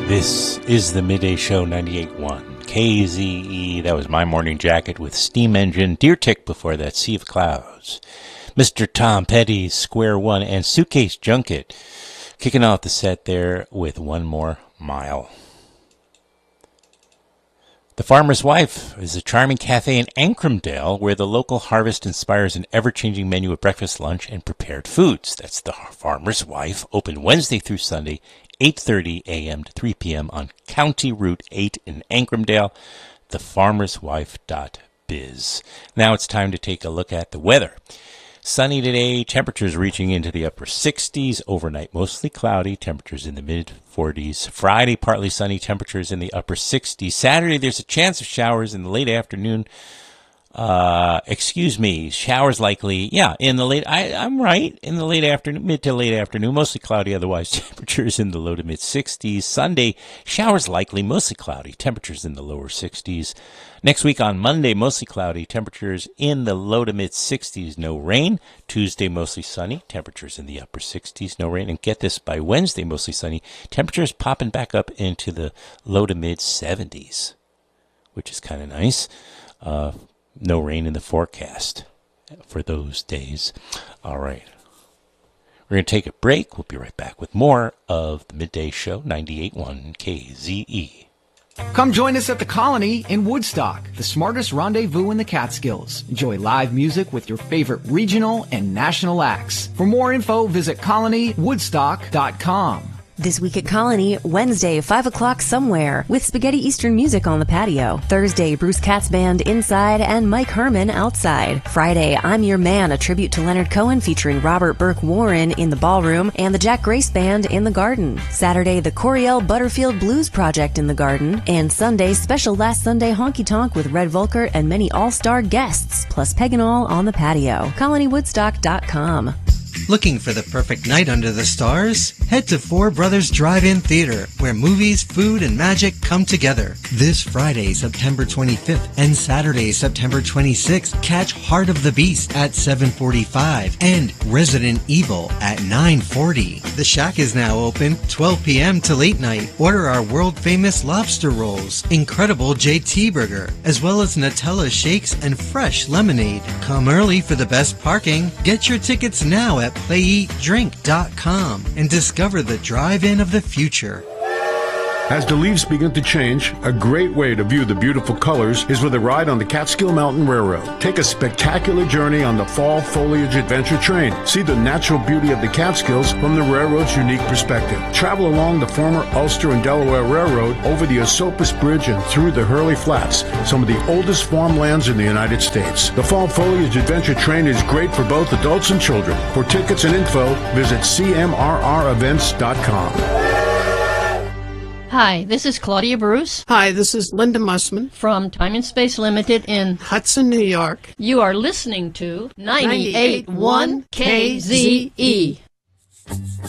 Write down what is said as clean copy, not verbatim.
This is the Midday Show 98.1 KZE. That was My Morning Jacket with Steam Engine, Deer Tick before that, Sea of Clouds. Mr. Tom Petty's Square One and Suitcase Junket kicking off the set there with One More Mile. The Farmer's Wife is a charming cafe in Ancramdale where the local harvest inspires an ever-changing menu of breakfast, lunch, and prepared foods. That's the Farmer's Wife, open Wednesday through Sunday, 8:30 a.m. to 3 p.m. on County Route 8 in Ancramdale, thefarmerswife.biz. Now it's time to take a look at the weather. Sunny today, temperatures reaching into the upper 60s. Overnight, mostly cloudy, temperatures in the mid-40s. Friday, partly sunny, temperatures in the upper 60s. Saturday, there's a chance of showers in the late afternoon. Showers likely. Yeah, in the late, I'm right, in the late afternoon, mid to late afternoon, mostly cloudy, otherwise temperatures in the low to mid 60s. Sunday, showers likely, mostly cloudy, temperatures in the lower 60s. Next week on Monday, mostly cloudy, temperatures in the low to mid 60s, no rain. Tuesday, mostly sunny, temperatures in the upper 60s, no rain. And get this, by Wednesday, mostly sunny, temperatures popping back up into the low to mid 70s, which is kind of nice. No rain in the forecast for those days. All right. We're going to take a break. We'll be right back with more of the Midday Show, 98.1 KZE. Come join us at the Colony in Woodstock, the smartest rendezvous in the Catskills. Enjoy live music with your favorite regional and national acts. For more info, visit colonywoodstock.com. This week at Colony, Wednesday, 5 o'clock somewhere, with Spaghetti Eastern music on the patio. Thursday, Bruce Katz Band inside and Mike Herman outside. Friday, I'm Your Man, a tribute to Leonard Cohen featuring Robert Burke Warren in the ballroom and the Jack Grace Band in the garden. Saturday, the Coriel Butterfield Blues Project in the garden. And Sunday, special Last Sunday honky tonk with Red Volker and many all-star guests, plus Peg and All on the patio. ColonyWoodstock.com. Looking for the perfect night under the stars? Head to Four Brothers Drive-In Theater, where movies, food, and magic come together. This Friday, September 25th, and Saturday, September 26th, catch Heart of the Beast at 7:45 and Resident Evil at 9:40. The Shack is now open 12 p.m. to late night. Order our world-famous lobster rolls, incredible JT Burger, as well as Nutella shakes and fresh lemonade. Come early for the best parking. Get your tickets now at playeatdrink.com and discover the drive-in of the future. As the leaves begin to change, a great way to view the beautiful colors is with a ride on the Catskill Mountain Railroad. Take a spectacular journey on the Fall Foliage Adventure Train. See the natural beauty of the Catskills from the railroad's unique perspective. Travel along the former Ulster and Delaware Railroad over the Esopus Bridge and through the Hurley Flats, some of the oldest farmlands in the United States. The Fall Foliage Adventure Train is great for both adults and children. For tickets and info, visit cmrrevents.com. Hi, this is Claudia Bruce. Hi, this is Linda Mussman from Time and Space Limited in Hudson, New York. You are listening to 98.1 KZE.